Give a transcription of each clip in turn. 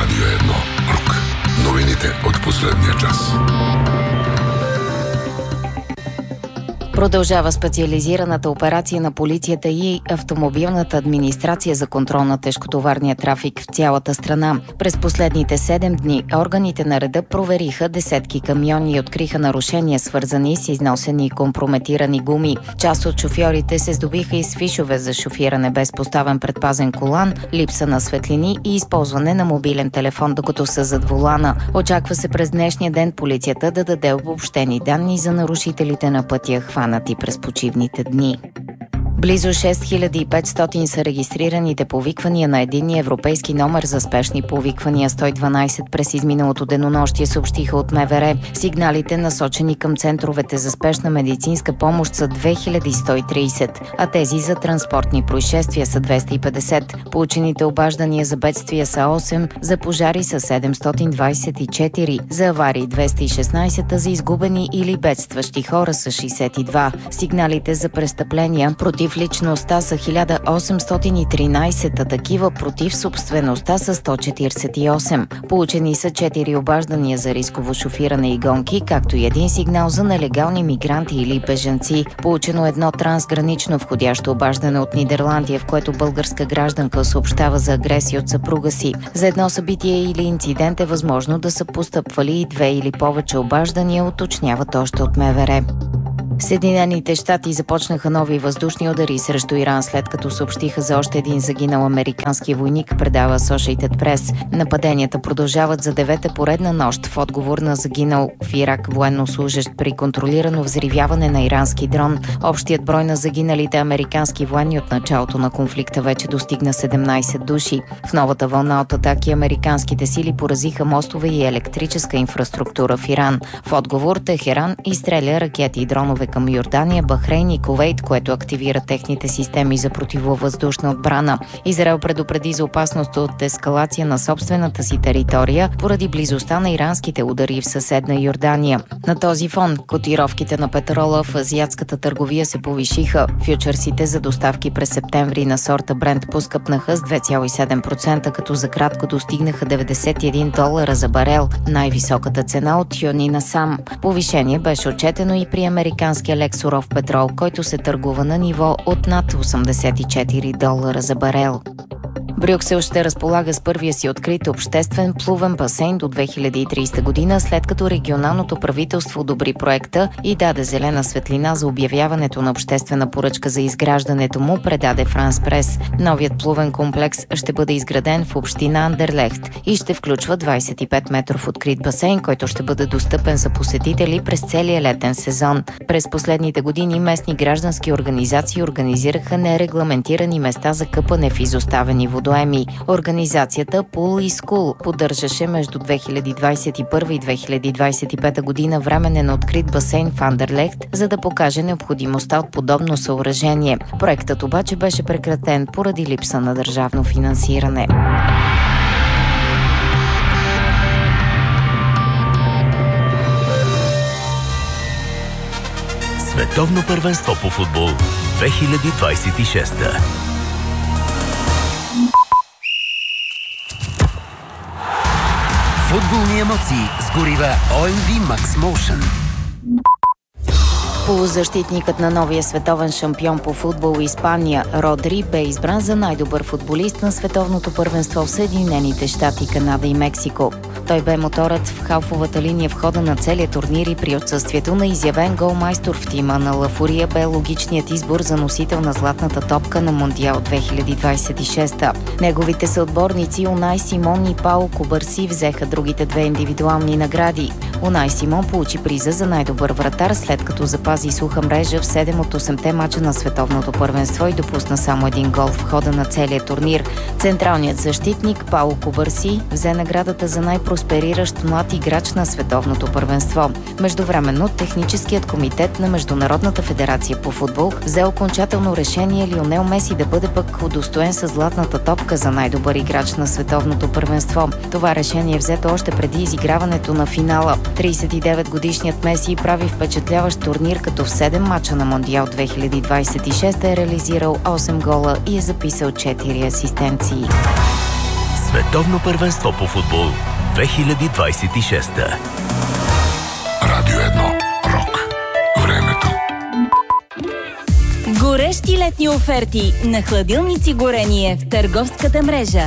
Радио 1. Рук. Новините от последния час. Продължава специализираната операция на полицията и автомобилната администрация за контрол на тежкотоварния трафик в цялата страна. През последните 7 дни органите на реда провериха десетки камиони и откриха нарушения, свързани с износени и компрометирани гуми. Част от шофьорите се здобиха и с фишове за шофиране без поставен предпазен колан, липса на светлини и използване на мобилен телефон, докато са зад волана. Очаква се през днешния ден полицията да даде обобщени данни за нарушителите на пътя, хванати през почивните дни. Близо 6500 са регистрираните повиквания на единния европейски номер за спешни повиквания 112 през изминалото денонощие, съобщиха от МВР. Сигналите, насочени към центровете за спешна медицинска помощ, са 2130, а тези за транспортни происшествия са 250. Получените обаждания за бедствия са 8, за пожари са 724, за аварии 216, за изгубени или бедстващи хора са 62. Сигналите за престъпления против личността са 1813, а такива против собствеността са 148. Получени са 4 обаждания за рисково шофиране и гонки, както и един сигнал за нелегални мигранти или бежанци. Получено едно трансгранично входящо обаждане от Нидерландия, в което българска гражданка съобщава за агресия от съпруга си. За едно събитие или инцидент е възможно да са постъпвали и 2 или повече обаждания, уточняват още от МВР. Съединените щати започнаха нови въздушни удари срещу Иран, след като съобщиха за още един загинал американски войник, предава Associated Press. Нападенията продължават за 9-та поредна нощ в отговор на загинал в Ирак военнослужещ при контролирано взривяване на ирански дрон. Общият брой на загиналите американски военни от началото на конфликта вече достигна 17 души. В новата вълна от атаки американските сили поразиха мостове и електрическа инфраструктура в Иран. В отговор Техеран изстреля ракети и дронове към Йордания, Бахрейн и Кувейт, което активира техните системи за противовъздушна отбрана. Израел предупреди за опасност от ескалация на собствената си територия поради близостта на иранските удари в съседна Йордания. На този фон котировките на петрола в азиатската търговия се повишиха. Фючерсите за доставки през септември на сорта Брент поскъпнаха с 2,7%, като за кратко достигнаха $91 за барел, най-високата цена от юни насам. Повишение беше отчетено и при американския лек суров петрол, който се търгува на ниво от над $84 за барел. Брюксел ще разполага с първия си открит обществен плувен басейн до 2030 година, след като регионалното правителство одобри проекта и даде зелена светлина за обявяването на обществена поръчка за изграждането му, предаде Франс Прес. Новият плувен комплекс ще бъде изграден в община Андерлехт и ще включва 25-метров открит басейн, който ще бъде достъпен за посетители през целия летен сезон. През последните години местни граждански организации организираха нерегламентирани места за къпане в изоставени водоеми. Организацията Pool & School поддържаше между 2021 и 2025 година временен открит басейн в Андерлехт, за да покаже необходимостта от подобно съоръжение. Проектът обаче беше прекратен поради липса на държавно финансиране. Световно първенство по футбол 2026. Футболни емоции с горива OMV Max Motion. Полузащитникът на новия световен шампион по футбол Испания Родри бе избран за най-добър футболист на световното първенство в Съединените щати, Канада и Мексико. Той бе моторът в халфовата линия в хода на целия турнир и при отсъствието на изявен голмайстор в тима на Лафурия бе логичният избор за носител на златната топка на Мондиал 2026. Неговите съотборници Унай Симон и Пао Кубърси взеха другите две индивидуални награди. Унай Симон получи приза за най-добър вратар, след като запази суха мрежа в 7 от 8-те мача на световното първенство и допусна само един гол в хода на целия турнир. Централният защитник Пао Кубърси взе наградата за най-проспериращ млад играч на световното първенство. Междувременно, техническият комитет на Международната федерация по футбол взе окончателно решение Лионел Меси да бъде пък удостоен с златната топка за най-добър играч на световното първенство. Това решение е взето още преди изиграването на финала. 39-годишният Меси прави впечатляващ турнир, като в 7 мача на Мондиал 2026 е реализирал 8 гола и е записал 4 асистенции. Световно първенство по футбол 2026. Радио 1. Рок. Времето. Горещи летни оферти на хладилници горение в търговската мрежа.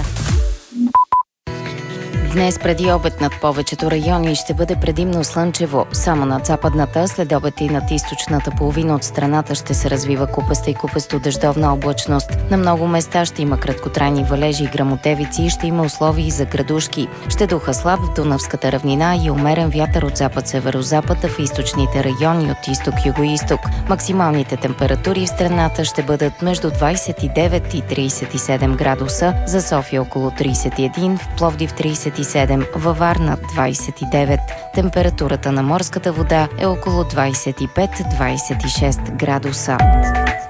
Днес преди обед над повечето райони ще бъде предимно слънчево. Само над западната, след обед и над източната половина от страната ще се развива купаста и купесто дъждовна облачност. На много места ще има краткотрайни валежи и гръмотевици и ще има условия и за градушки. Ще духа слаб в Дунавската равнина и умерен вятър от запад-северозапад, а в източните райони от изток-югоизток. Максималните температури в страната ще бъдат между 29 и 37 градуса, за София около 31, в Пловдив 37, във Варна 29. Температурата на морската вода е около 25-26 градуса.